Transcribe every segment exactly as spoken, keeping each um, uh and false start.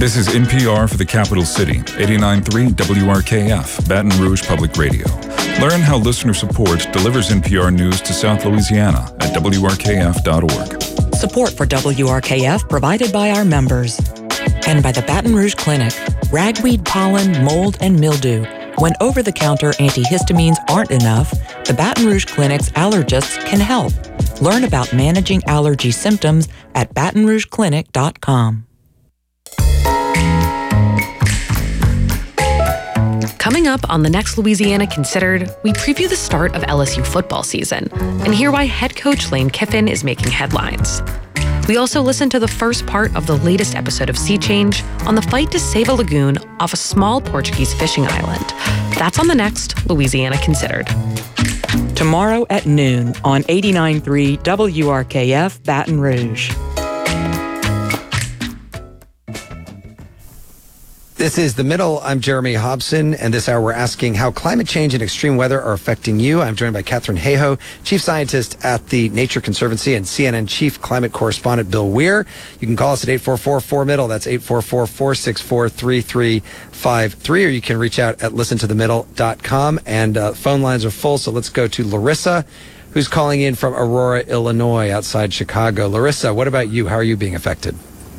This is N P R for the capital city, eighty-nine point three W R K F, Baton Rouge Public Radio. Learn how listener support delivers N P R news to South Louisiana at W R K F dot org. Support for W R K F provided by our members and by the Baton Rouge Clinic. Ragweed, pollen, mold, and mildew. When over-the-counter antihistamines aren't enough, the Baton Rouge Clinic's allergists can help. Learn about managing allergy symptoms at baton rouge clinic dot com. Coming up on the next Louisiana Considered, we preview the start of L S U football season and hear why head coach Lane Kiffin is making headlines. We also listen to the first part of the latest episode of Sea Change on the fight to save a lagoon off a small Portuguese fishing island. That's on the next Louisiana Considered. Tomorrow at noon on eighty-nine point three W R K F Baton Rouge. This is The Middle. I'm Jeremy Hobson, and this hour we're asking how climate change and extreme weather are affecting you. I'm joined by Catherine Hayhoe, Chief Scientist at the Nature Conservancy, and C N N Chief Climate Correspondent Bill Weir. You can call us at eight four four, four middle. That's eight four four, four six four, three three five three, or you can reach out at listen to the middle dot com. And uh, phone lines are full, so let's go to Larissa, who's calling in from Aurora, Illinois, outside Chicago. Larissa, what about you? How are you being affected?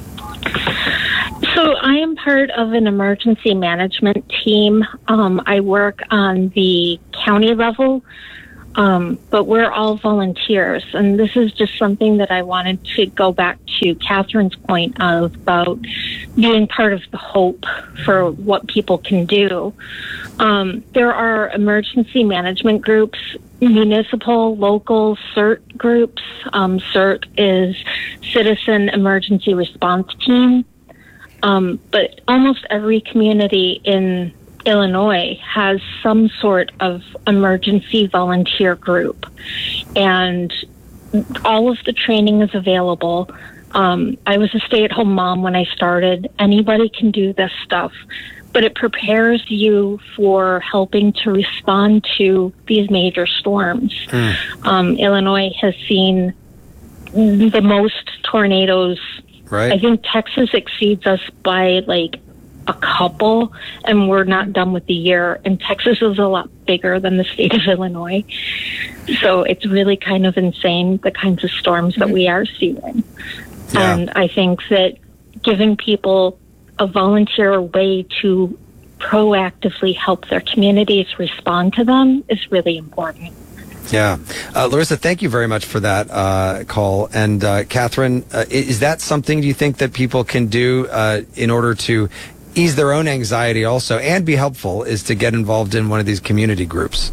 So I am part of an emergency management team. Um, I work on the county level, um, but we're all volunteers. And this is just something that I wanted to go back to Catherine's point of about being part of the hope for what people can do. Um, there are emergency management groups, municipal, local, CERT groups. Um, CERT is Citizen Emergency Response Team. Um, but almost every community in Illinois has some sort of emergency volunteer group. And all of the training is available. Um, I was a stay-at-home mom when I started. Anybody can do this stuff. But it prepares you for helping to respond to these major storms. Mm. Um, Illinois has seen the most tornadoes. Right. I think Texas exceeds us by like a couple, and we're not done with the year. And Texas is a lot bigger than the state of Illinois. So it's really kind of insane, the kinds of storms that we are seeing. Yeah. And I think that giving people a volunteer way to proactively help their communities respond to them is really important. Yeah. Uh, Larissa, thank you very much for that uh, call. And uh, Catherine, uh, is that something, do you think, that people can do uh, in order to ease their own anxiety also and be helpful, is to get involved in one of these community groups?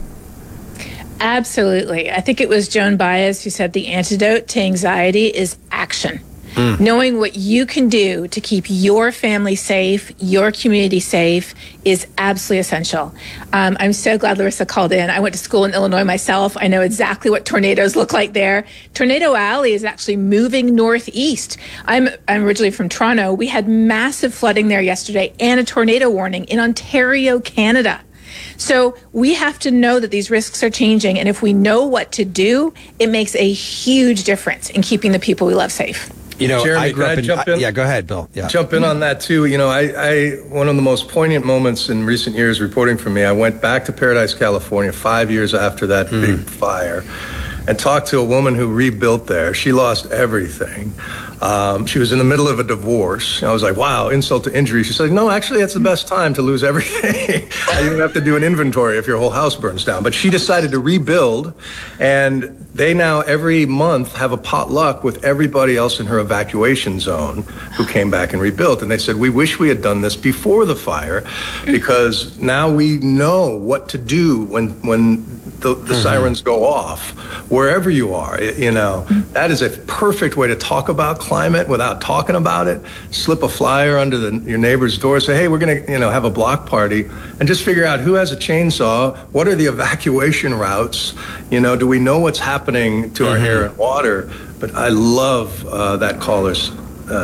Absolutely. I think it was Joan Baez who said the antidote to anxiety is action. Mm. Knowing what you can do to keep your family safe, your community safe, is absolutely essential. Um, I'm so glad Larissa called in. I went to school in Illinois myself. I know exactly what tornadoes look like there. Tornado Alley is actually moving northeast. I'm, I'm originally from Toronto. We had massive flooding there yesterday and a tornado warning in Ontario, Canada. So we have to know that these risks are changing. And if we know what to do, it makes a huge difference in keeping the people we love safe. You know, Jeremy, I grew can up I in, jump in? I, yeah, go ahead, Bill. Yeah. Jump in on that too. You know, I, I one of the most poignant moments in recent years reporting for me, I went back to Paradise, California, five years after that mm. big fire, and talked to a woman who rebuilt there. She lost everything. Um, she was in the middle of a divorce. I was like, wow, insult to injury. She said, no, actually, that's the best time to lose everything. You don't have to do an inventory if your whole house burns down. But she decided to rebuild, and they now every month have a potluck with everybody else in her evacuation zone who came back and rebuilt. And they said, we wish we had done this before the fire, because now we know what to do when when the, the mm-hmm. sirens go off, wherever you are. You know, that is a perfect way to talk about climate without talking about it. Slip a flyer under the, your neighbor's door, say, hey, we're going to, you know, have a block party, and just figure out who has a chainsaw, what are the evacuation routes, you know, do we know what's happening to mm-hmm. our air and water? But I love uh, that caller's uh,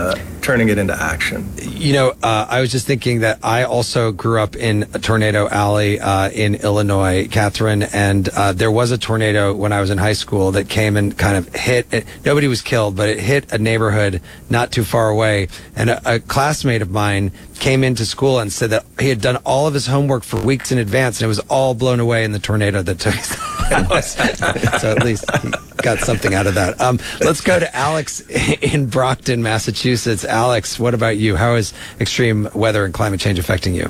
turning it into action. You know, uh, I was just thinking that I also grew up in a Tornado Alley uh, in Illinois, Catherine, and uh, there was a tornado when I was in high school that came and kind of hit. It, nobody was killed, but it hit a neighborhood not too far away. And a, a classmate of mine came into school and said that he had done all of his homework for weeks in advance, and it was all blown away in the tornado that took his house. So at least he got something out of that. Um, let's go to Alex in Brockton, Massachusetts. Alex, what about you? How is extreme weather and climate change affecting you?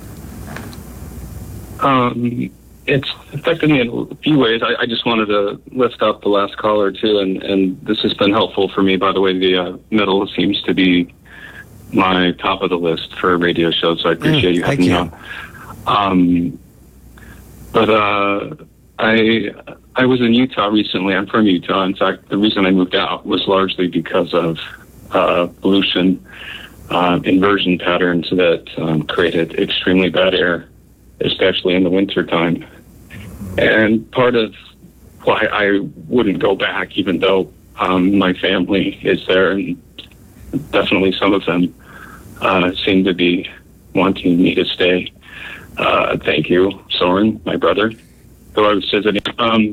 Um, it's affected me in a few ways. I, I just wanted to lift up the last caller, too, and, and this has been helpful for me. By the way, the uh, middle seems to be my top of the list for a radio show, so I appreciate mm, you having me on. Um, but uh, I I was in Utah recently. I'm from Utah. In fact, the reason I moved out was largely because of uh, pollution uh, inversion patterns that um, created extremely bad air, especially in the wintertime. And part of why I wouldn't go back, even though um, my family is there, and definitely some of them uh, seem to be wanting me to stay. Uh, thank you, Soren, my brother, who I was visiting. Um,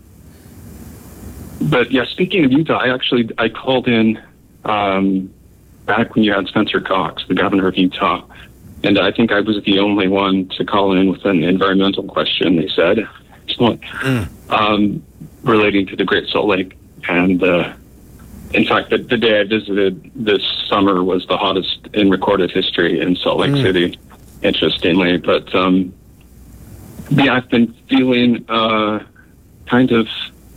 but yeah, speaking of Utah, I actually I called in um, back when you had Spencer Cox, the governor of Utah, and I think I was the only one to call in with an environmental question. They said, mm. um, relating to the Great Salt Lake, and uh, in fact, the, the day I visited this summer was the hottest in recorded history in Salt Lake mm. City, interestingly. But, um, yeah, I've been feeling uh, kind of,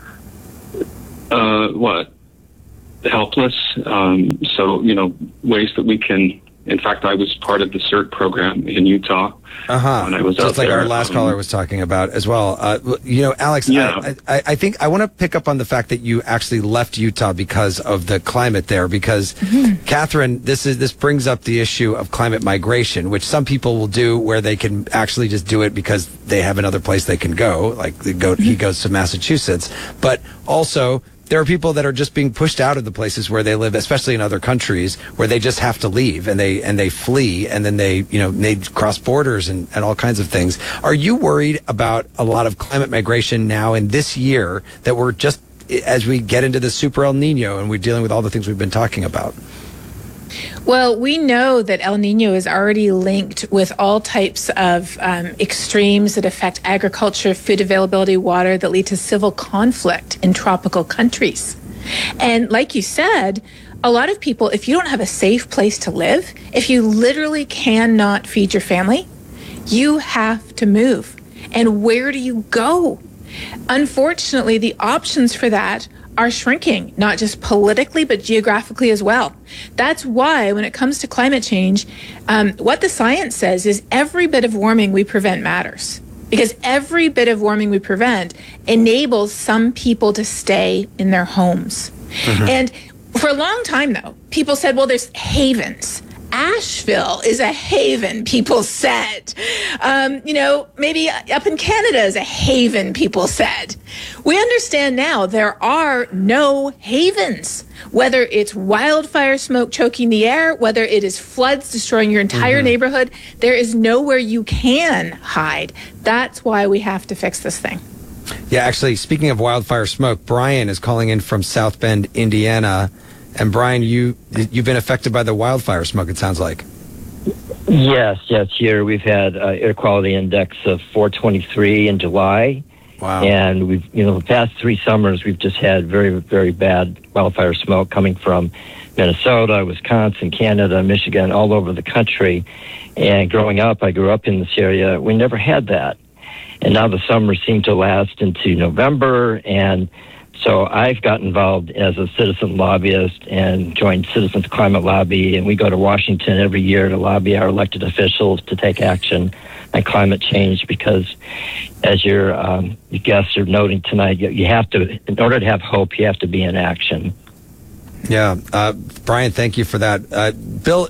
uh, what, helpless. Um, so, you know, ways that we can, in fact, I was part of the CERT program in Utah. Uh-huh. When I was Just out like there. our last um, caller was talking about as well. Uh, you know, Alex, yeah. I, I, I think I want to pick up on the fact that you actually left Utah because of the climate there. Because, mm-hmm. Catherine, this is this brings up the issue of climate migration, which some people will do where they can actually just do it because they have another place they can go. Like they go, mm-hmm. he goes to Massachusetts, but also there are people that are just being pushed out of the places where they live, especially in other countries, where they just have to leave and they and they flee, and then they you know they cross borders and, and all kinds of things. Are you worried about a lot of climate migration now in this year that we're just as we get into the super El Nino and we're dealing with all the things we've been talking about? Well, we know that El Nino is already linked with all types of um, extremes that affect agriculture, food availability, water, that lead to civil conflict in tropical countries. And like you said, a lot of people, if you don't have a safe place to live, if you literally cannot feed your family, you have to move. And where do you go? Unfortunately, the options for that are shrinking, not just politically, but geographically as well. That's why when it comes to climate change, um, what the science says is every bit of warming we prevent matters. Because every bit of warming we prevent enables some people to stay in their homes. Mm-hmm. And for a long time, though, people said, well, there's havens. Asheville is a haven, people said. Um, you know, maybe up in Canada is a haven, people said. We understand now there are no havens. Whether it's wildfire smoke choking the air, whether it is floods destroying your entire mm-hmm. neighborhood, there is nowhere you can hide. That's why we have to fix this thing. Yeah, actually, speaking of wildfire smoke, Brian is calling in from South Bend, Indiana. And Brian, you, you've been affected by the wildfire smoke, it sounds like. Yes, yes. Here we've had uh, air quality index of four twenty-three in July. Wow. And we've, you know, the past three summers, we've just had very, very bad wildfire smoke coming from Minnesota, Wisconsin, Canada, Michigan, all over the country. And growing up, I grew up in this area, we never had that. And now the summers seem to last into November, and so I've got involved as a citizen lobbyist and joined Citizens Climate Lobby, and we go to Washington every year to lobby our elected officials to take action on climate change because, as your, um, your guests are noting tonight, you, you have to, in order to have hope, you have to be in action. Yeah. Uh, Brian, thank you for that. Uh, Bill,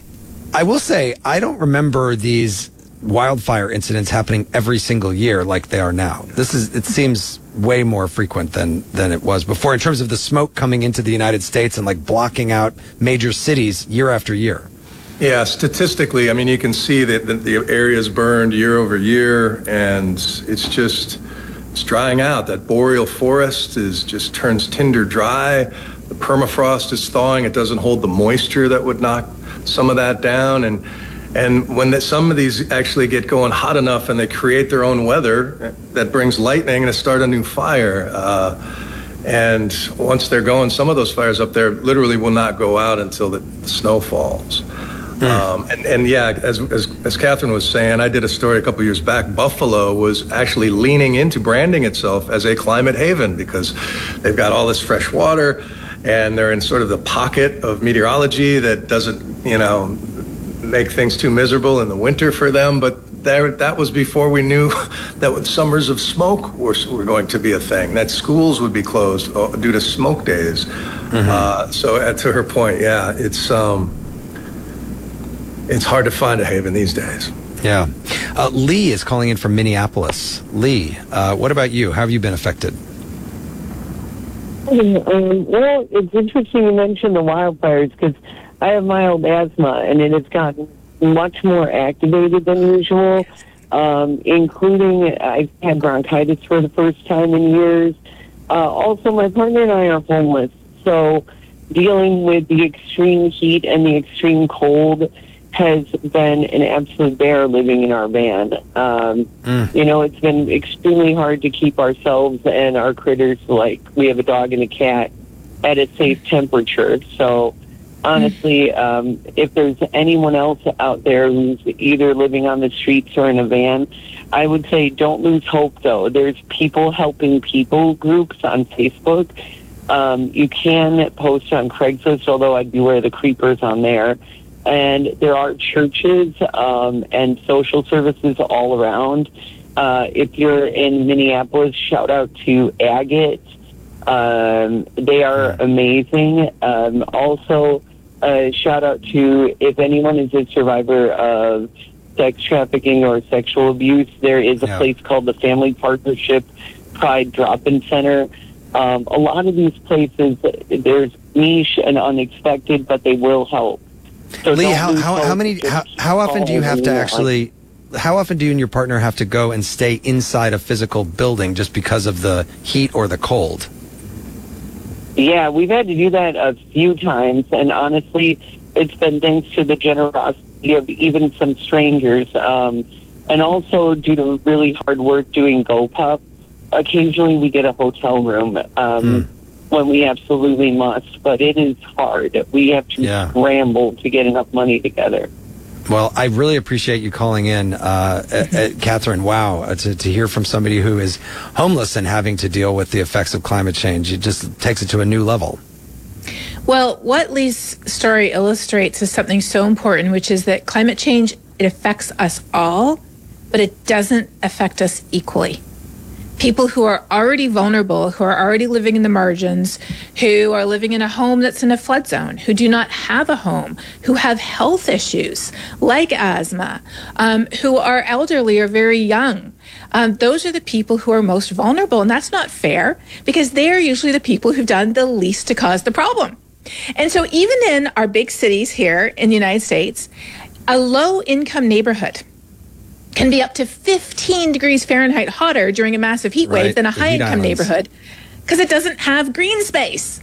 I will say, I don't remember these wildfire incidents happening every single year like they are now. This is, it seems way more frequent than, than it was before in terms of the smoke coming into the United States and like blocking out major cities year after year. Yeah, statistically, I mean, you can see that the, the area's burned year over year, and it's just, it's drying out. That boreal forest is just turns tinder dry. The permafrost is thawing. It doesn't hold the moisture that would knock some of that down. And and when the, some of these actually get going hot enough and they create their own weather, that brings lightning and it starts a new fire. Uh, and once they're going, some of those fires up there literally will not go out until the snow falls. Mm. Um, and, and yeah, as, as as Catherine was saying, I did a story a couple years back. Buffalo was actually leaning into branding itself as a climate haven because they've got all this fresh water and they're in sort of the pocket of meteorology that doesn't, you know, make things too miserable in the winter for them. But there, that was before we knew that summers of smoke were, were going to be a thing, that schools would be closed due to smoke days. Mm-hmm. Uh, so uh, to her point, yeah, it's um, it's hard to find a haven these days. Yeah. Uh, Lee is calling in from Minneapolis. Lee, uh, what about you? How have you been affected? Um, well, it's interesting you mentioned the wildfires because I have mild asthma and it has gotten much more activated than usual, um, including I've had bronchitis for the first time in years. Uh, also, my partner and I are homeless, so dealing with the extreme heat and the extreme cold has been an absolute bear living in our van. Um, mm. You know, it's been extremely hard to keep ourselves and our critters, like we have a dog and a cat, at a safe temperature. So honestly, um, if there's anyone else out there who's either living on the streets or in a van, I would say don't lose hope, though. There's people helping people groups on Facebook. Um, you can post on Craigslist, although I'd beware the creepers on there. And there are churches um, and social services all around. Uh, if you're in Minneapolis, shout out to Agate. Um, they are amazing. Um, also, uh, shout out to if anyone is a survivor of sex trafficking or sexual abuse, there is a yeah. place called the Family Partnership Pride Drop-In Center. Um, a lot of these places, there's niche and unexpected, but they will help. So Lee, how, how, how many, how, how often do you have to actually, how often do you and your partner have to go and stay inside a physical building just because of the heat or the cold? Yeah, we've had to do that a few times, and honestly, it's been thanks to the generosity of even some strangers, um, and also due to really hard work doing GoPuff. Occasionally we get a hotel room. Um, mm. when we absolutely must, but it is hard. We have to yeah. scramble to get enough money together. Well, I really appreciate you calling in, uh, uh, Catherine. Wow, uh, to, to hear from somebody who is homeless and having to deal with the effects of climate change. It just takes it to a new level. Well, what Lee's story illustrates is something so important, which is that climate change, it affects us all, but it doesn't affect us equally. People who are already vulnerable, who are already living in the margins, who are living in a home that's in a flood zone, who do not have a home, who have health issues like asthma, um, who are elderly or very young. Um, those are the people who are most vulnerable. And that's not fair because they are usually the people who've done the least to cause the problem. And so even in our big cities here in the United States, a low-income neighborhood can be up to fifteen degrees Fahrenheit hotter during a massive heat wave right. than a high-income neighborhood because it doesn't have green space.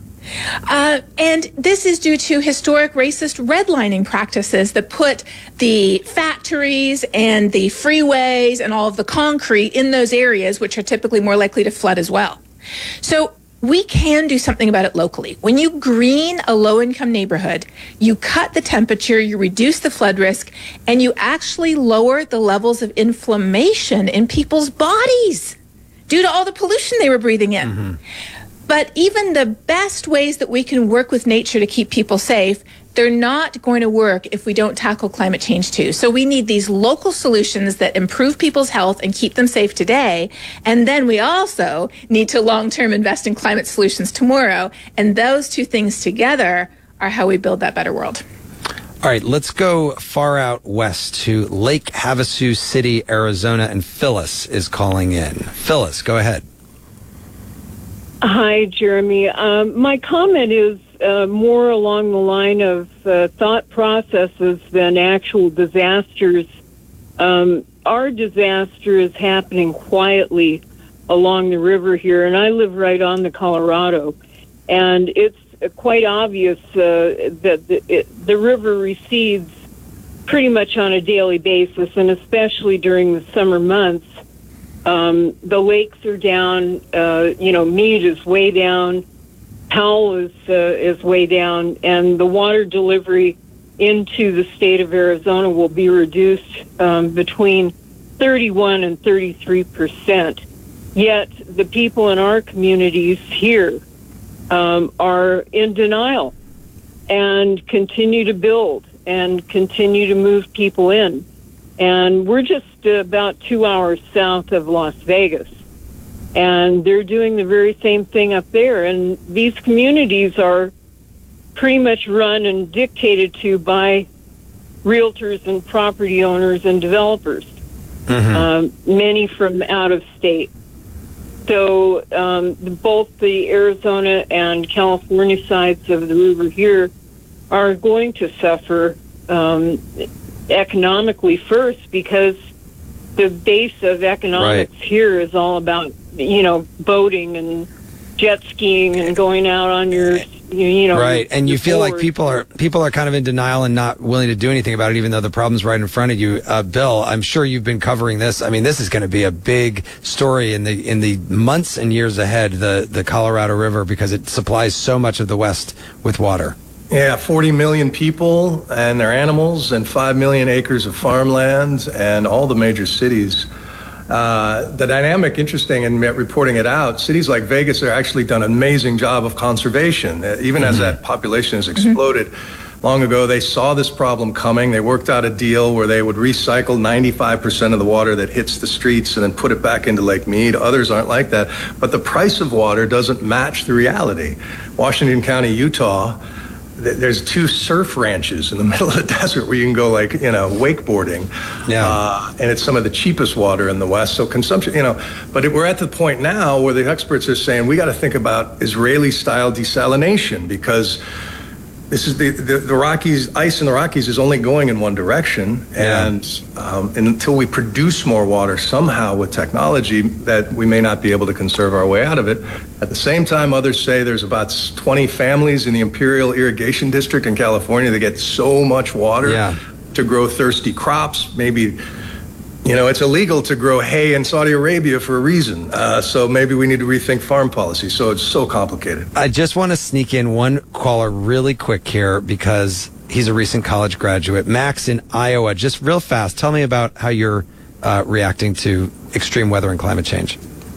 Uh, and this is due to historic racist redlining practices that put the factories and the freeways and all of the concrete in those areas, which are typically more likely to flood as well. So we can do something about it locally. When you green a low-income neighborhood, you cut the temperature, you reduce the flood risk, and you actually lower the levels of inflammation in people's bodies due to all the pollution they were breathing in. Mm-hmm. But even the best ways that we can work with nature to keep people safe, they're not going to work if we don't tackle climate change too. So we need these local solutions that improve people's health and keep them safe today. And then we also need to long-term invest in climate solutions tomorrow. And those two things together are how we build that better world. All right, let's go far out west to Lake Havasu City, Arizona, and Phyllis is calling in. Phyllis, go ahead. Hi, Jeremy. Um, my comment is uh, more along the line of uh, thought processes than actual disasters. Um, our disaster is happening quietly along the river here, and I live right on the Colorado. And it's quite obvious uh, that the, it, the river recedes pretty much on a daily basis, and especially during the summer months. Um, the lakes are down, uh, you know, Meade is way down, Powell is, uh, is way down, and the water delivery into the state of Arizona will be reduced um, between thirty-one and thirty-three percent. Yet the people in our communities here um, are in denial and continue to build and continue to move people in. And we're just about two hours south of Las Vegas. And they're doing the very same thing up there. And these communities are pretty much run and dictated to by realtors and property owners and developers, mm-hmm. um, many from out of state. So um, both the Arizona and California sides of the river here are going to suffer um, economically first, because the base of economics right. here is all about, you know, boating and jet skiing and going out on your, you know, right. And you feel board. like people are people are kind of in denial and not willing to do anything about it, even though the problem's right in front of you. Uh, Bill, I'm sure you've been covering this. I mean, this is going to be a big story in the in the months and years ahead. The the Colorado River, because it supplies so much of the West with water. Yeah, forty million people and their animals, and five million acres of farmland, and all the major cities. Uh, the dynamic, interesting in reporting it out, cities like Vegas have actually done an amazing job of conservation, uh, even mm-hmm. as that population has exploded. Mm-hmm. Long ago, they saw this problem coming. They worked out a deal where they would recycle ninety-five percent of the water that hits the streets and then put it back into Lake Mead. Others aren't like that. But the price of water doesn't match the reality. Washington County, Utah, there's two surf ranches in the middle of the desert where you can go, like, you know, wakeboarding. Yeah. Uh, and it's some of the cheapest water in the West. So consumption, you know, but it, we're at the point now where the experts are saying we got to think about Israeli-style desalination, because this is the, the, the Rockies, ice in the Rockies is only going in one direction. Yeah. And, um, and until we produce more water somehow with technology, that we may not be able to conserve our way out of it. At the same time, others say there's about twenty families in the Imperial Irrigation District in California that get so much water yeah. to grow thirsty crops. Maybe, you know, it's illegal to grow hay in Saudi Arabia for a reason. Uh, so maybe we need to rethink farm policy. So it's so complicated. I just want to sneak in one caller really quick here, because he's a recent college graduate. Max in Iowa, just real fast, tell me about how you're uh, reacting to extreme weather and climate change.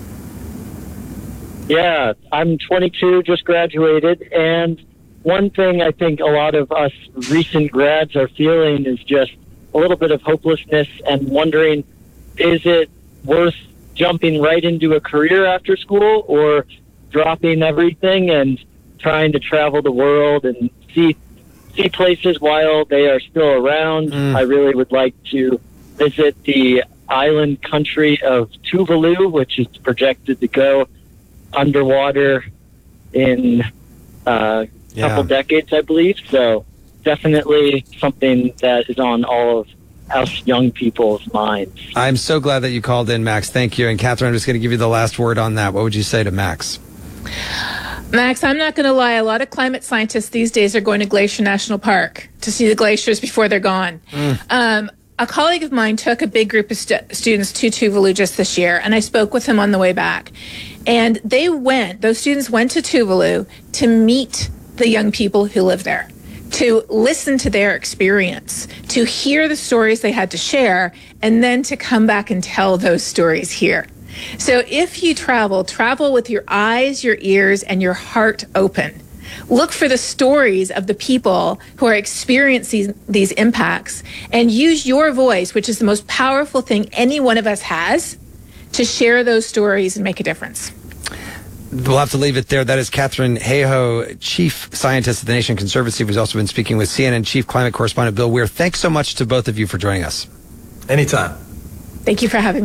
Yeah, I'm twenty-two, just graduated, and one thing I think a lot of us recent grads are feeling is just a little bit of hopelessness and wondering, is it worth jumping right into a career after school, or dropping everything and trying to travel the world and see see places while they are still around? Mm. I really would like to visit the island country of Tuvalu, which is projected to go underwater in uh, a yeah. couple decades, I believe. So definitely something that is on all of us young people's minds. I'm so glad that you called in, Max. Thank you. And Catherine, I'm just going to give you the last word on that. What would you say to Max? Max, I'm not going to lie. A lot of climate scientists these days are going to Glacier National Park to see the glaciers before they're gone. Mm. Um, a colleague of mine took a big group of stu- students to Tuvalu just this year, and I spoke with him on the way back. And they went, those students went to Tuvalu to meet the young people who live there, to listen to their experience, to hear the stories they had to share, and then to come back and tell those stories here. So if you travel, travel with your eyes, your ears, and your heart open. Look for the stories of the people who are experiencing these impacts, and use your voice, which is the most powerful thing any one of us has, to share those stories and make a difference. We'll have to leave it there. That is Catherine Hayhoe, Chief Scientist at the Nation Conservancy, who's also been speaking with C N N Chief Climate Correspondent Bill Weir. Thanks so much to both of you for joining us. Anytime. Thank you for having me.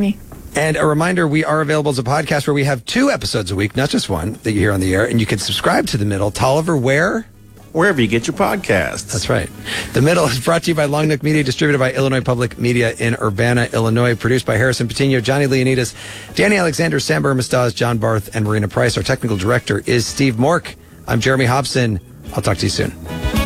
And a reminder, we are available as a podcast where we have two episodes a week, not just one, that you hear on the air. And you can subscribe to The Middle. Tolliver, where? Wherever you get your podcasts. That's right. The Middle is brought to you by Long Neck Media, distributed by Illinois Public Media in Urbana, Illinois, produced by Harrison Patino, Johnny Leonidas, Danny Alexander, Sam Burmistaz, John Barth, and Marina Price. Our technical director is Steve Mork. I'm Jeremy Hobson. I'll talk to you soon.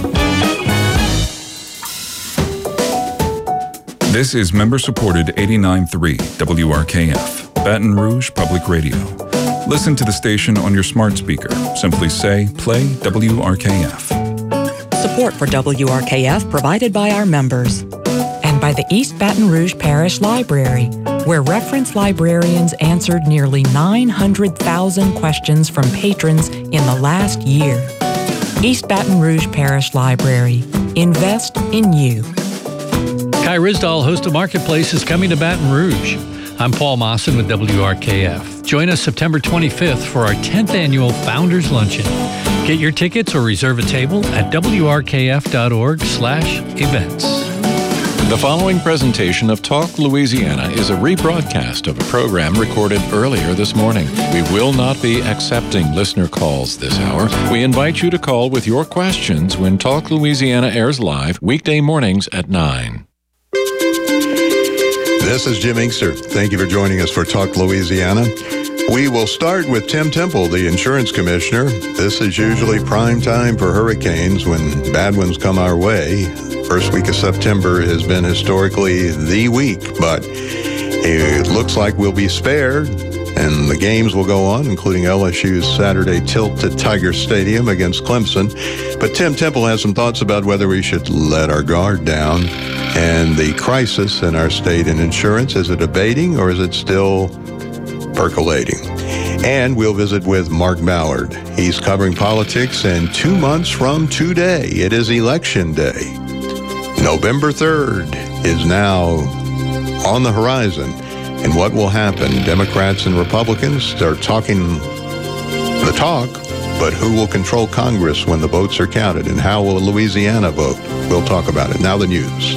This is member-supported eighty-nine point three W R K F, Baton Rouge Public Radio. Listen to the station on your smart speaker. Simply say, play W R K F. Support for W R K F provided by our members and by the East Baton Rouge Parish Library, where reference librarians answered nearly nine hundred thousand questions from patrons in the last year. East Baton Rouge Parish Library. Invest in you. Kai Ryssdal, host of Marketplace, is coming to Baton Rouge. I'm Paul Mawson with W R K F. Join us September twenty-fifth for our tenth annual Founders Luncheon. Get your tickets or reserve a table at W R K F dot org slash events. The following presentation of Talk Louisiana is a rebroadcast of a program recorded earlier this morning. We will not be accepting listener calls this hour. We invite you to call with your questions when Talk Louisiana airs live weekday mornings at nine. This is Jim Inkster. Thank you for joining us for Talk Louisiana. We will start with Tim Temple, the insurance commissioner. This is usually prime time for hurricanes when bad ones come our way. First week of September has been historically the week, but it looks like we'll be spared, and the games will go on, including L S U's Saturday tilt at Tiger Stadium against Clemson. But Tim Temple has some thoughts about whether we should let our guard down and the crisis in our state in insurance. Is it abating or is it still percolating? And we'll visit with Mark Ballard. He's covering politics, and two months from today, it is Election Day. November third is now on the horizon. And what will happen? Democrats and Republicans are talking the talk, but who will control Congress when the votes are counted? And how will Louisiana vote? We'll talk about it. Now the news.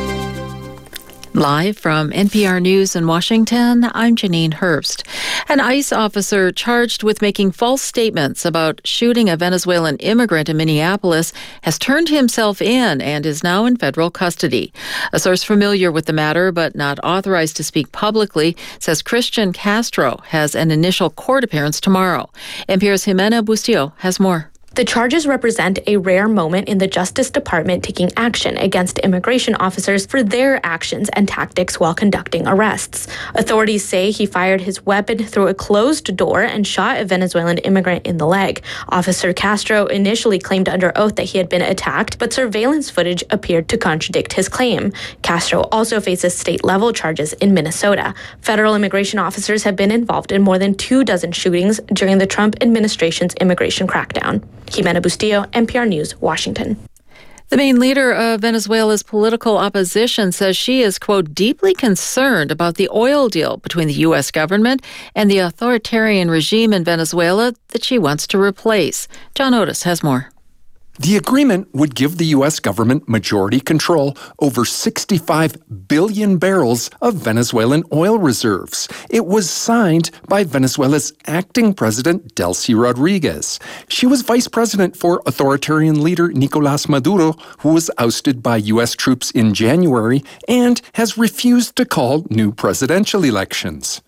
Live from N P R News in Washington, I'm Janine Herbst. An ICE officer charged with making false statements about shooting a Venezuelan immigrant in Minneapolis has turned himself in and is now in federal custody. A source familiar with the matter but not authorized to speak publicly says Christian Castro has an initial court appearance tomorrow. N P R's Jimena Bustillo has more. The charges represent a rare moment in the Justice Department taking action against immigration officers for their actions and tactics while conducting arrests. Authorities say he fired his weapon through a closed door and shot a Venezuelan immigrant in the leg. Officer Castro initially claimed under oath that he had been attacked, but surveillance footage appeared to contradict his claim. Castro also faces state-level charges in Minnesota. Federal immigration officers have been involved in more than two dozen shootings during the Trump administration's immigration crackdown. Jimena Bustillo, N P R News, Washington. The main leader of Venezuela's political opposition says she is, quote, deeply concerned about the oil deal between the U S government and the authoritarian regime in Venezuela that she wants to replace. John Otis has more. The agreement would give the U S government majority control over sixty-five billion barrels of Venezuelan oil reserves. It was signed by Venezuela's acting president, Delcy Rodriguez. She was vice president for authoritarian leader Nicolás Maduro, who was ousted by U S troops in January and has refused to call new presidential elections.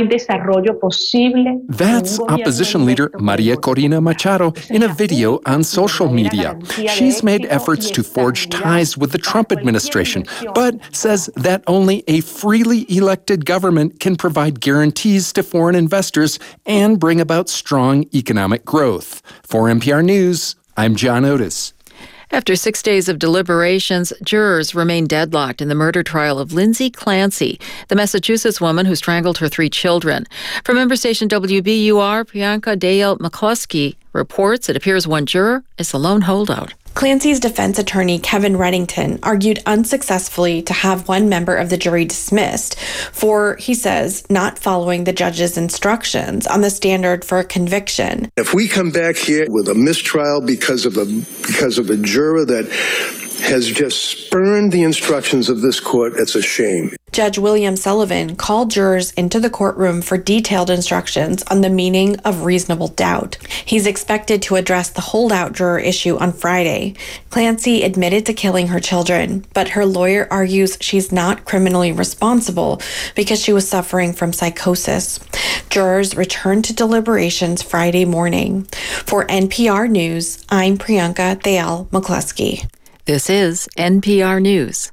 That's opposition leader Maria Corina Machado in a video on social media. She's made efforts to forge ties with the Trump administration, but says that only a freely elected government can provide guarantees to foreign investors and bring about strong economic growth. For N P R News, I'm John Otis. After six days of deliberations, jurors remain deadlocked in the murder trial of Lindsay Clancy, the Massachusetts woman who strangled her three children. From member station W B U R, Priyanka Dale McCluskey reports it appears one juror is the lone holdout. Clancy's defense attorney, Kevin Reddington, argued unsuccessfully to have one member of the jury dismissed for, he says, not following the judge's instructions on the standard for a conviction. If we come back here with a mistrial because of a because of a juror that has just spurned the instructions of this court, it's a shame. Judge William Sullivan called jurors into the courtroom for detailed instructions on the meaning of reasonable doubt. He's expected to address the holdout juror issue on Friday. Clancy admitted to killing her children, but her lawyer argues she's not criminally responsible because she was suffering from psychosis. Jurors return to deliberations Friday morning. For N P R News, I'm Priyanka Thayal McCluskey. This is N P R News.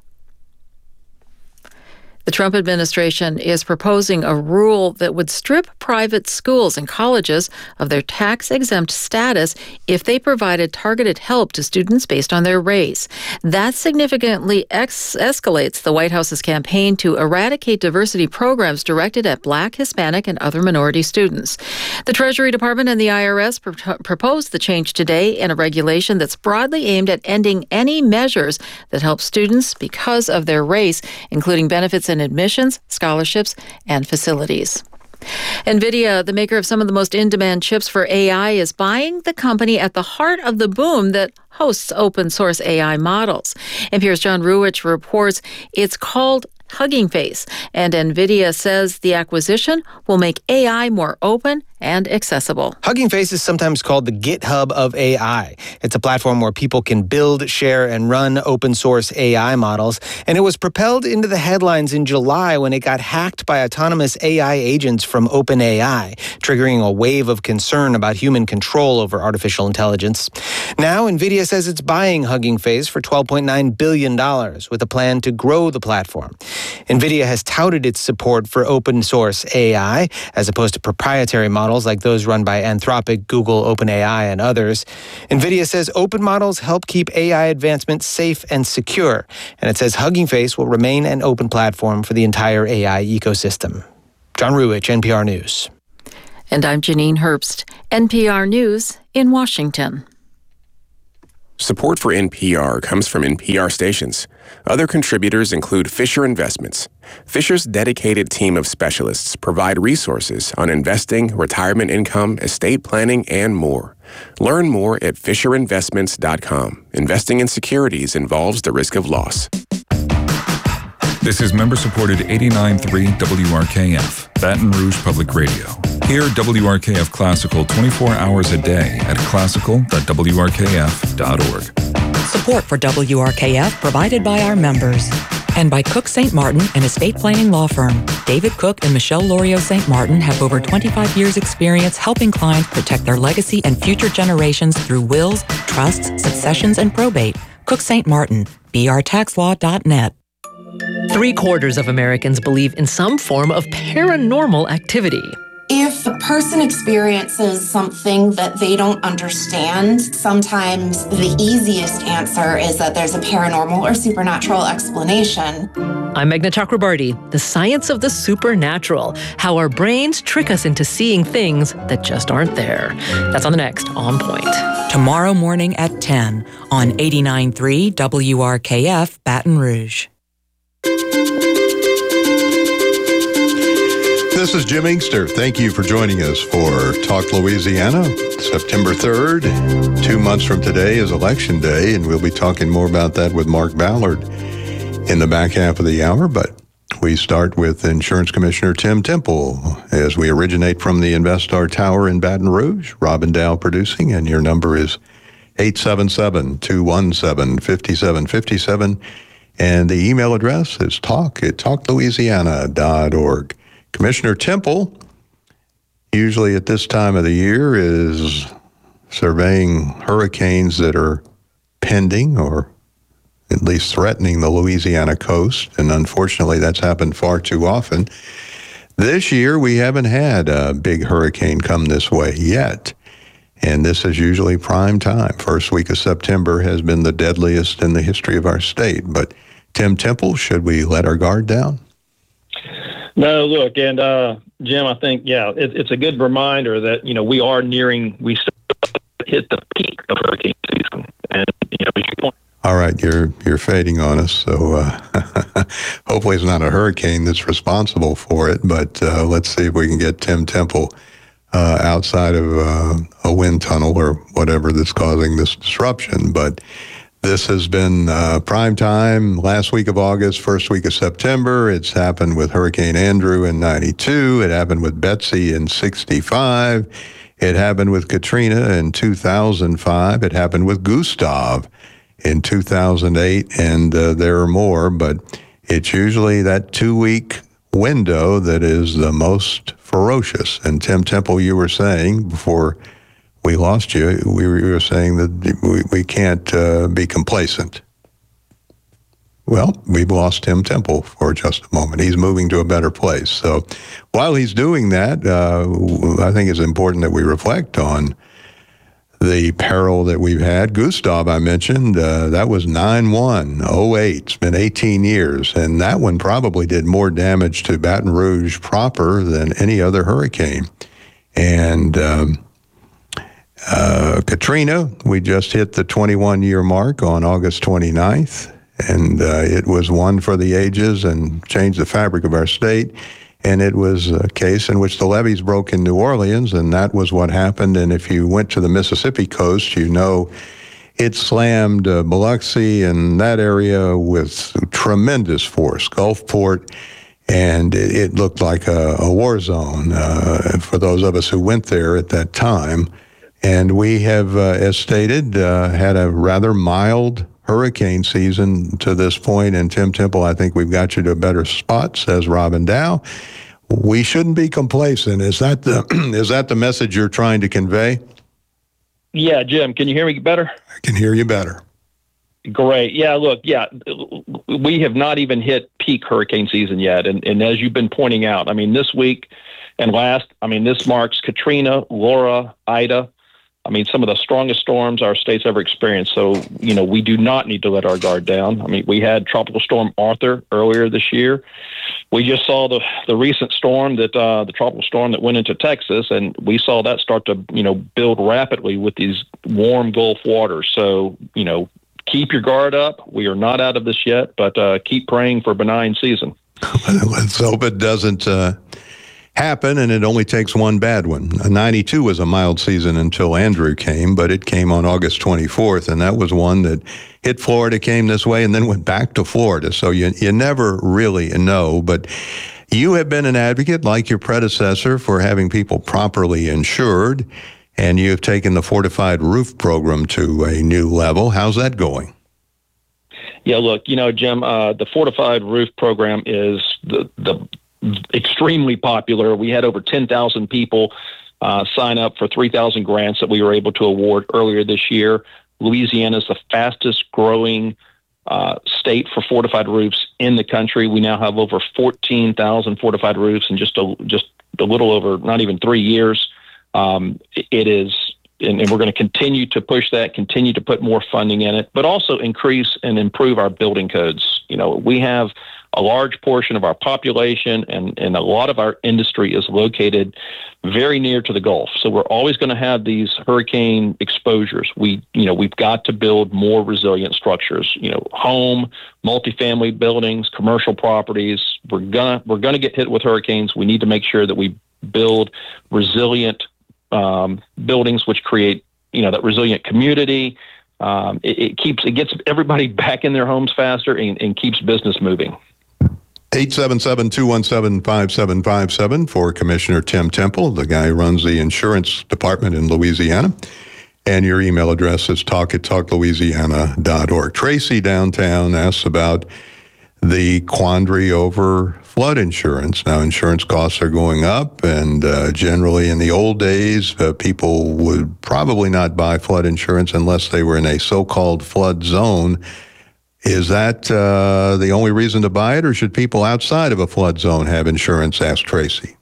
The Trump administration is proposing a rule that would strip private schools and colleges of their tax-exempt status if they provided targeted help to students based on their race. That significantly ex- escalates the White House's campaign to eradicate diversity programs directed at Black, Hispanic, and other minority students. The Treasury Department and the I R S pro- proposed the change today in a regulation that's broadly aimed at ending any measures that help students because of their race, including benefits and admissions, scholarships, and facilities. NVIDIA, the maker of some of the most in-demand chips for A I, is buying the company at the heart of the boom that hosts open-source A I models. N P R's John Ruwitch reports it's called Hugging Face, and NVIDIA says the acquisition will make A I more open and accessible. Hugging Face is sometimes called the GitHub of A I. It's a platform where people can build, share, and run open-source A I models, and it was propelled into the headlines in July when it got hacked by autonomous A I agents from OpenAI, triggering a wave of concern about human control over artificial intelligence. Now, NVIDIA says it's buying Hugging Face for twelve point nine billion dollars with a plan to grow the platform. NVIDIA has touted its support for open-source A I as opposed to proprietary models like those run by Anthropic, Google, OpenAI, and others. NVIDIA says open models help keep A I advancement safe and secure, and it says Hugging Face will remain an open platform for the entire A I ecosystem. John Ruwitch, N P R News. And I'm Janine Herbst, N P R News in Washington. Support for N P R comes from N P R stations. Other contributors include Fisher Investments. Fisher's dedicated team of specialists provide resources on investing, retirement income, estate planning, and more. Learn more at fisher investments dot com. Investing in securities involves the risk of loss. This is member-supported eighty-nine point three W R K F, Baton Rouge Public Radio. Hear W R K F Classical twenty-four hours a day at classical dot w r k f dot org. Support for W R K F provided by our members and by Cook Saint Martin, an estate planning law firm. David Cook and Michelle Lorio Saint Martin have over twenty-five years experience helping clients protect their legacy and future generations through wills, trusts, successions, and probate. Cook Saint Martin, b r tax law dot net. Three quarters of Americans believe in some form of paranormal activity. If a person experiences something that they don't understand, sometimes the easiest answer is that there's a paranormal or supernatural explanation. I'm Meghna Chakrabarty. The science of the supernatural, how our brains trick us into seeing things that just aren't there. That's on the next On Point. Tomorrow morning at ten on eighty-nine point three W R K F Baton Rouge. This is Jim Inkster. Thank you for joining us for Talk Louisiana. September third, two months from today is Election Day, and we'll be talking more about that with Mark Ballard in the back half of the hour. But we start with Insurance Commissioner Tim Temple as we originate from the Investar Tower in Baton Rouge. Robin Dow producing, and your number is eight seven seven, two one seven, five seven five seven, and the email address is talk at talk louisiana dot org. Commissioner Temple, usually at this time of the year, is surveying hurricanes that are pending or at least threatening the Louisiana coast, and unfortunately that's happened far too often. This year we haven't had a big hurricane come this way yet, and this is usually prime time. First week of September has been the deadliest in the history of our state. But Tim Temple, should we let our guard down? No, look, and uh, Jim, I think, yeah, it, it's a good reminder that, you know, we are nearing, we hit the peak of hurricane season. And, you know, as you point. All right, you're you're fading on us, so uh, hopefully it's not a hurricane that's responsible for it, but uh, let's see if we can get Tim Temple uh, outside of uh, a wind tunnel or whatever that's causing this disruption. But This has been uh, prime time last week of August, first week of September. It's happened with Hurricane Andrew in ninety-two. It happened with Betsy in sixty-five. It happened with Katrina in two thousand five. It happened with Gustav in two thousand eight, and uh, there are more, but it's usually that two-week window that is the most ferocious. And Tim Temple, you were saying before we lost you, we were saying that we, we can't uh, be complacent. Well, we've lost Tim Temple for just a moment. He's moving to a better place. So while he's doing that, uh, I think it's important that we reflect on the peril that we've had. Gustav, I mentioned, uh, that was nine one oh eight. It's been eighteen years, and that one probably did more damage to Baton Rouge proper than any other hurricane. And um, uh, Katrina, we just hit the twenty-one-year mark on August twenty-ninth, and uh, it was one for the ages and changed the fabric of our state. And it was a case in which the levees broke in New Orleans, and that was what happened. And if you went to the Mississippi coast, you know it slammed uh, Biloxi and that area with tremendous force, Gulfport, and it, it looked like a, a war zone uh, for those of us who went there at that time. And we have, uh, as stated, uh, had a rather mild hurricane season to this point. And Tim Temple, I think we've got you to a better spot, says Robin Dow. We shouldn't be complacent. Is that the is that the message you're trying to convey? Yeah, Jim, can you hear me better? I can hear you better. Great. Yeah, look, yeah, we have not even hit peak hurricane season yet. And, and as you've been pointing out, I mean, this week and last, I mean, this marks Katrina, Laura, Ida. I mean, some of the strongest storms our state's ever experienced. So, you know, we do not need to let our guard down. I mean, we had Tropical Storm Arthur earlier this year. We just saw the the recent storm that uh, the tropical storm that went into Texas, and we saw that start to, you know, build rapidly with these warm Gulf waters. So, you know, keep your guard up. We are not out of this yet, but uh, keep praying for a benign season. Let's hope it doesn't uh, happen, and it only takes one bad one. ninety-two was a mild season until Andrew came, but it came on August twenty-fourth, and that was one that hit Florida, came this way, and then went back to Florida. So you, you never really know, but you have been an advocate, like your predecessor, for having people properly insured, and you have taken the Fortified Roof program to a new level. How's that going? Yeah, look, you know, Jim, uh, the Fortified Roof program is the the extremely popular. We had over ten thousand people uh, sign up for three thousand grants that we were able to award earlier this year. Louisiana is the fastest growing uh, state for fortified roofs in the country. We now have over fourteen thousand fortified roofs in just a, just a little over, not even three years. Um, it is, and, and we're going to continue to push that, continue to put more funding in it, but also increase and improve our building codes. You know, we have a large portion of our population and, and a lot of our industry is located very near to the Gulf. So we're always going to have these hurricane exposures. We, you know, we've got to build more resilient structures, you know, home, multifamily buildings, commercial properties. We're gonna, we're going to get hit with hurricanes. We need to make sure that we build resilient um, buildings, which create, you know, that resilient community. Um, it, it keeps, it gets everybody back in their homes faster and, and keeps business moving. eight seven seven, two one seven, five seven five seven for Commissioner Tim Temple, the guy who runs the insurance department in Louisiana. And your email address is talk at talk louisiana dot org. Tracy downtown asks about the quandary over flood insurance. Now, insurance costs are going up, and uh, generally in the old days, uh, people would probably not buy flood insurance unless they were in a so-called flood zone. Is that uh, the only reason to buy it, or should people outside of a flood zone have insurance? Asked Tracy.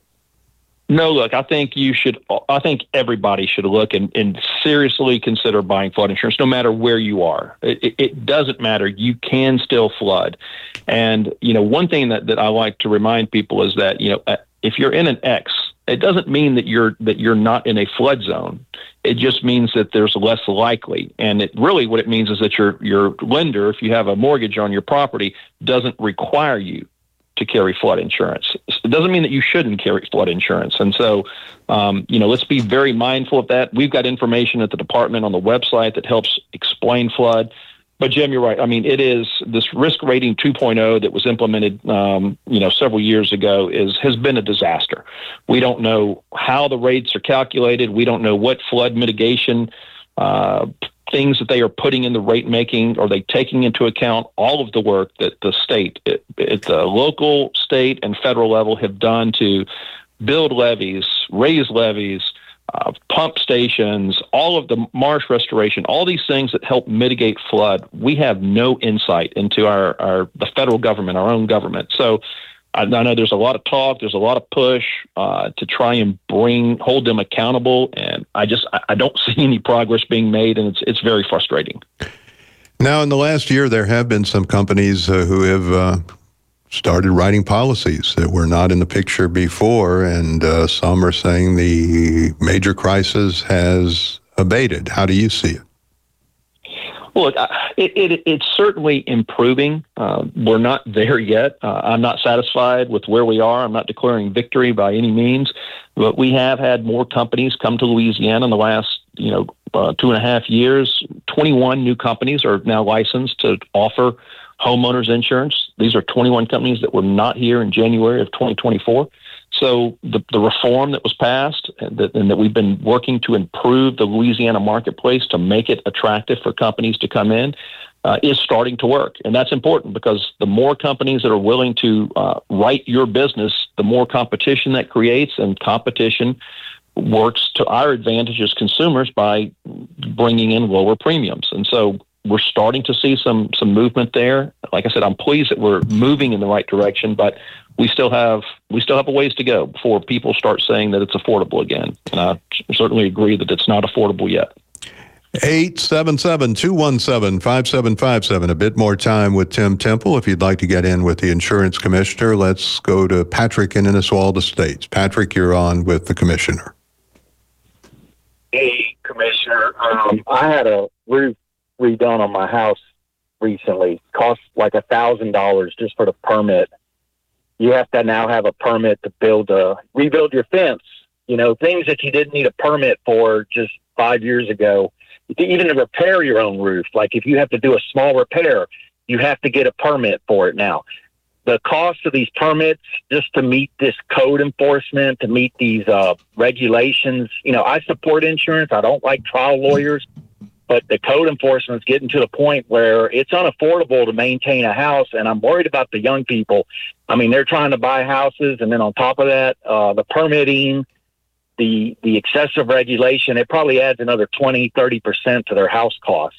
No, look, I think you should, I think everybody should look and, and seriously consider buying flood insurance, no matter where you are. It, it doesn't matter. You can still flood. And, you know, one thing that, that I like to remind people is that, you know, if you're in an X, it doesn't mean that you're, that you're not in a flood zone. It just means that there's less likely. And it really, what it means is that your, your lender, if you have a mortgage on your property, doesn't require you to carry flood insurance. It doesn't mean that you shouldn't carry flood insurance. And so, um, you know, let's be very mindful of that. We've got information at the department on the website that helps explain flood. But Jim, you're right. I mean, it is this risk rating two point oh that was implemented, um, you know, several years ago is has been a disaster. We don't know how the rates are calculated. We don't know what flood mitigation uh, things that they are putting in the rate making. Are they taking into account all of the work that the state, at, at the local, state, and federal level have done to build levees, raise levees, Uh, pump stations, all of the marsh restoration, all these things that help mitigate flood? We have no insight into our, our the federal government, our own government. So I, I know there's a lot of talk, there's a lot of push uh, to try and bring, hold them accountable, and I just I, I don't see any progress being made, and it's it's very frustrating. Now, in the last year, there have been some companies uh, who have uh, started writing policies that were not in the picture before, and uh, some are saying the major crisis has abated. How do you see it? Well, it, it, it, it's certainly improving. Uh, we're not there yet. Uh, I'm not satisfied with where we are. I'm not declaring victory by any means, but we have had more companies come to Louisiana in the last, you know, uh, two and a half years. twenty-one new companies are now licensed to offer homeowners insurance. These are twenty-one companies that were not here in January of twenty twenty-four. So the, the reform that was passed and that, and that we've been working to improve the Louisiana marketplace to make it attractive for companies to come in uh, is starting to work. And that's important because the more companies that are willing to uh, write your business, the more competition that creates, and competition works to our advantage as consumers by bringing in lower premiums. And so we're starting to see some some movement there. Like I said, I'm pleased that we're moving in the right direction, but we still have we still have a ways to go before people start saying that it's affordable again. And I certainly agree that it's not affordable yet. eight seven seven, two one seven, five seven five seven. A bit more time with Tim Temple. If you'd like to get in with the insurance commissioner, let's go to Patrick in Inniswald Estates. Patrick, you're on with the commissioner. Hey, Commissioner. Um, I had a roof redone on my house recently. Cost like a thousand dollars just for the permit. You have to now have a permit to build a rebuild your fence. You know, things that you didn't need a permit for just five years ago. Even to repair your own roof, like if you have to do a small repair, you have to get a permit for it now. The cost of these permits just to meet this code enforcement, to meet these uh, regulations. You know, I support insurance. I don't like trial lawyers. But the code enforcement is getting to the point where it's unaffordable to maintain a house, and I'm worried about the young people. I mean, they're trying to buy houses, and then on top of that, uh, the permitting, the the excessive regulation, it probably adds another twenty, thirty percent to their house costs.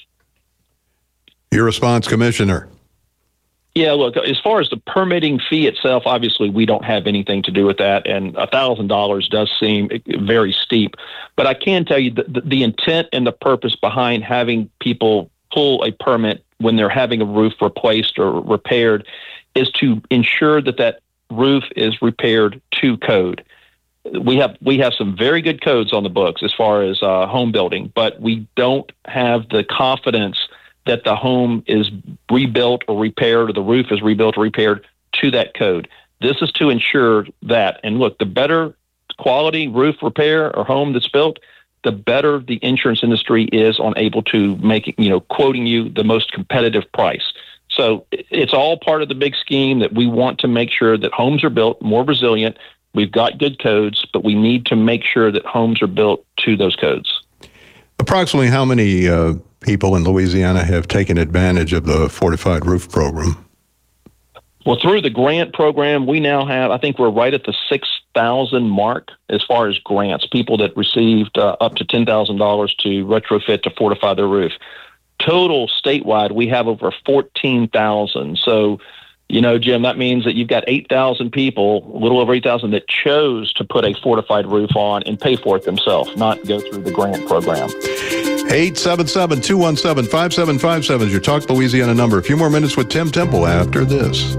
Your response, Commissioner. Yeah, look, as far as the permitting fee itself, obviously we don't have anything to do with that, and one thousand dollars does seem very steep. But I can tell you that the intent and the purpose behind having people pull a permit when they're having a roof replaced or repaired is to ensure that that roof is repaired to code. We have we have some very good codes on the books as far as uh, home building, but we don't have the confidence that the home is rebuilt or repaired, or the roof is rebuilt or repaired to that code. This is to ensure that. And look, the better quality roof repair or home that's built, the better the insurance industry is on able to make, you know, quoting you the most competitive price. So it's all part of the big scheme that we want to make sure that homes are built more resilient. We've got good codes, but we need to make sure that homes are built to those codes. Approximately how many uh, people in Louisiana have taken advantage of the Fortified Roof Program? Well, through the grant program, we now have, I think we're right at the six thousand mark as far as grants, people that received uh, up to ten thousand dollars to retrofit to fortify their roof. Total statewide, we have over fourteen thousand. So, you know, Jim, that means that you've got eight thousand people, a little over eight thousand, that chose to put a fortified roof on and pay for it themselves, not go through the grant program. eight seven seven, two one seven, five seven five seven is your Talk Louisiana number. A few more minutes with Tim Temple after this.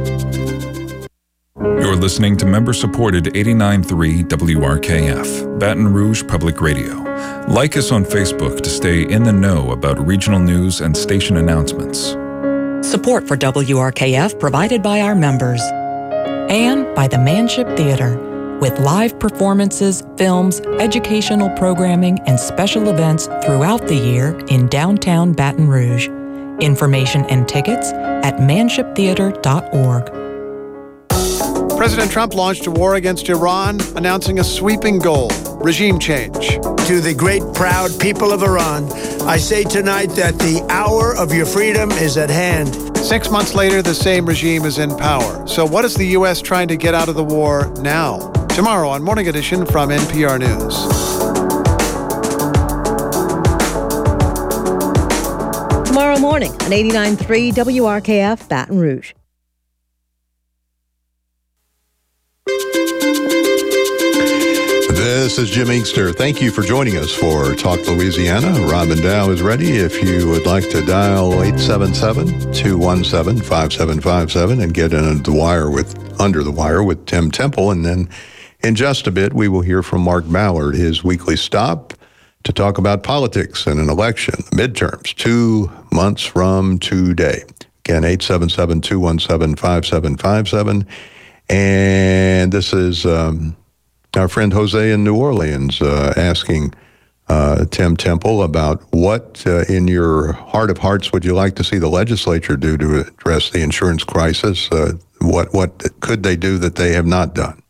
You're listening to member-supported eighty-nine point three W R K F, Baton Rouge Public Radio. Like us on Facebook to stay in the know about regional news and station announcements. Support for W R K F provided by our members. And by the Manship Theater, with live performances, films, educational programming, and special events throughout the year in downtown Baton Rouge. Information and tickets at manship theater dot org. President Trump launched a war against Iran, announcing a sweeping goal: regime change. To the great, proud people of Iran, I say tonight that the hour of your freedom is at hand. Six months later, the same regime is in power. So what is the U S trying to get out of the war now? Tomorrow on Morning Edition from N P R News. Tomorrow morning on eighty-nine point three W R K F Baton Rouge. This is Jim Inkster. Thank you for joining us for Talk Louisiana. Robin Dow is ready. If you would like to dial eight seven seven, two one seven, five seven five seven and get in the wire with Under the Wire with Tim Temple. And then in just a bit, we will hear from Mark Ballard, his weekly stop to talk about politics and an election, midterms, two months from today. Again, eight seven seven, two one seven, five seven five seven. And this is um, our friend Jose in New Orleans uh, asking uh, Tim Temple about what uh, in your heart of hearts would you like to see the legislature do to address the insurance crisis? Uh, what what could they do that they have not done?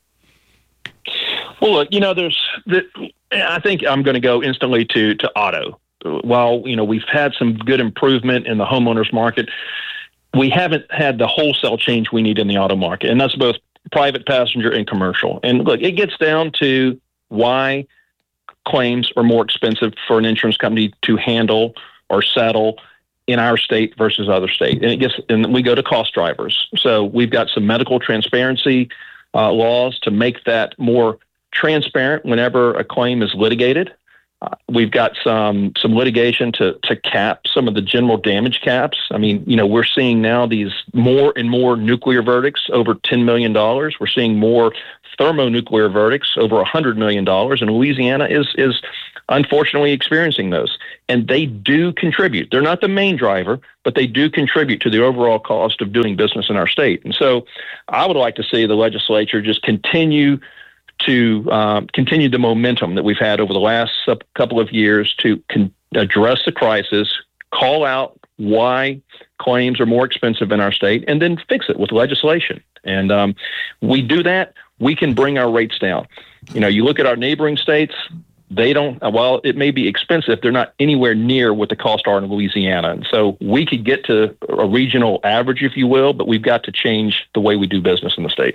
Well, look, you know, there's, the, I think I'm going to go instantly to, to auto. While, you know, we've had some good improvement in the homeowners market, we haven't had the wholesale change we need in the auto market. And that's both private passenger and commercial. And look, it gets down to why claims are more expensive for an insurance company to handle or settle in our state versus other state. And it gets, and we go to cost drivers. So we've got some medical transparency uh, laws to make that more transparent whenever a claim is litigated. Uh, we've got some some litigation to to cap some of the general damage caps. I mean, you know, we're seeing now these more and more nuclear verdicts over ten million dollars. We're seeing more thermonuclear verdicts over one hundred million dollars, and Louisiana is is unfortunately experiencing those. And they do contribute. They're not the main driver, but they do contribute to the overall cost of doing business in our state. And so I would like to see the legislature just continue to uh, continue the momentum that we've had over the last couple of years to con- address the crisis, call out why claims are more expensive in our state, and then fix it with legislation. And um, we do that, we can bring our rates down. You know, you look at our neighboring states, they don't, while it may be expensive, they're not anywhere near what the costs are in Louisiana. And so we could get to a regional average, if you will, but we've got to change the way we do business in the state.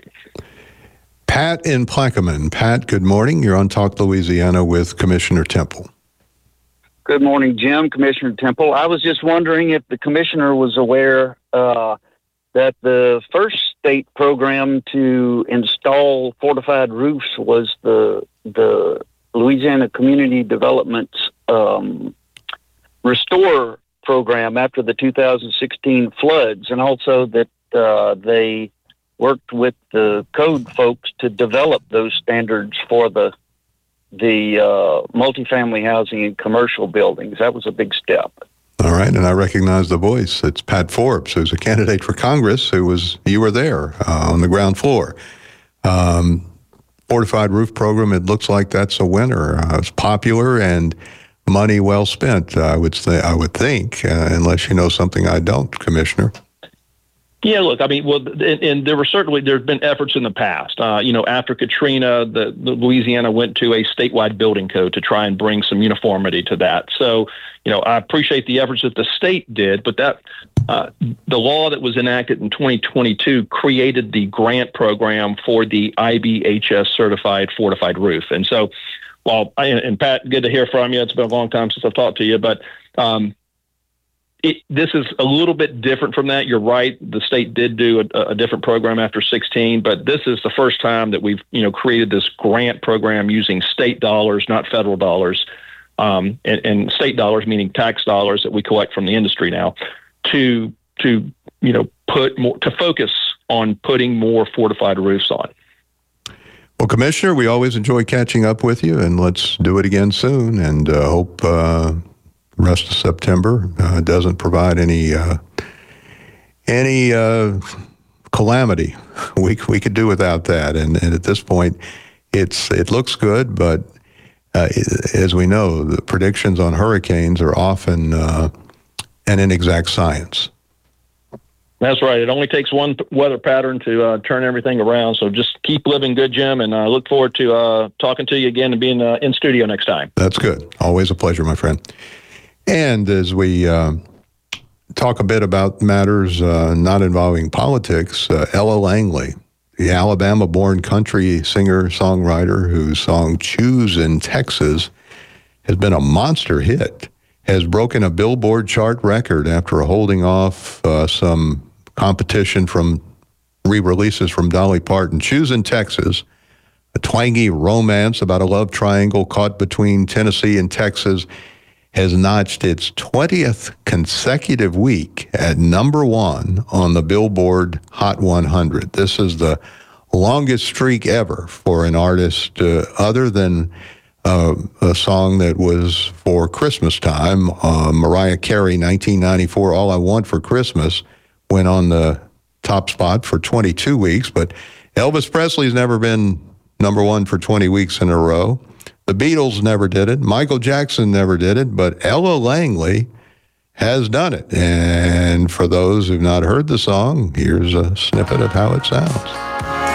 Pat in Plaquemine. Pat, good morning. You're on Talk Louisiana with Commissioner Temple. Good morning, Jim. Commissioner Temple. I was just wondering if the commissioner was aware uh, that the first state program to install fortified roofs was the the Louisiana Community Development um, Restore program after the two thousand sixteen floods, and also that uh, they worked with the code folks to develop those standards for the the uh, multifamily housing and commercial buildings. That was a big step. All right, and I recognize the voice. It's Pat Forbes, who's a candidate for Congress, who was, you were there uh, on the ground floor. Um, fortified roof program, it looks like that's a winner. Uh, it's popular and money well spent, uh, I would say, I would think, uh, unless you know something I don't, Commissioner. Yeah, look, I mean, well, and, and there were certainly, there have been efforts in the past. Uh, you know, after Katrina, the, the Louisiana went to a statewide building code to try and bring some uniformity to that. So, you know, I appreciate the efforts that the state did, but that uh, the law that was enacted in twenty twenty-two created the grant program for the I B H S certified fortified roof. And so, while, I, and Pat, good to hear from you. It's been a long time since I've talked to you, but um, It, this is a little bit different from that. You're right. The state did do a, a different program after sixteen, but this is the first time that we've, you know, created this grant program using state dollars, not federal dollars, um, and, and state dollars, meaning tax dollars that we collect from the industry now, to to you know put more to focus on putting more fortified roofs on. Well, Commissioner, we always enjoy catching up with you, and let's do it again soon. And uh, hope. Uh rest of September uh, doesn't provide any uh, any uh, calamity. We we could do without that, and, and at this point, it's it looks good. But uh, as we know, the predictions on hurricanes are often uh, an inexact science. That's right. It only takes one weather pattern to uh, turn everything around. So just keep living good, Jim, and I uh, look forward to uh, talking to you again and being uh, in studio next time. That's good. Always a pleasure, my friend. And as we uh, talk a bit about matters uh, not involving politics, uh, Ella Langley, the Alabama-born country singer-songwriter whose song Choose in Texas has been a monster hit, has broken a Billboard chart record after holding off uh, some competition from re-releases from Dolly Parton. Choose in Texas, a twangy romance about a love triangle caught between Tennessee and Texas, has notched its twentieth consecutive week at number one on the Billboard Hot one hundred. This is the longest streak ever for an artist uh, other than uh, a song that was for Christmas time. Uh, Mariah Carey, nineteen ninety-four, All I Want for Christmas, went on the top spot for twenty-two weeks, but Elvis Presley's never been number one for twenty weeks in a row. The Beatles never did it. Michael Jackson never did it, but Ella Langley has done it. And for those who've not heard the song, here's a snippet of how it sounds.